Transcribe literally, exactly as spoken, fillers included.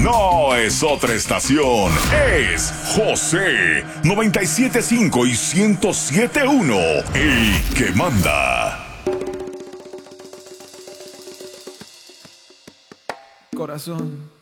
No es otra estación, es José noventa y siete punto cinco y ciento siete punto uno, el que manda. Corazón,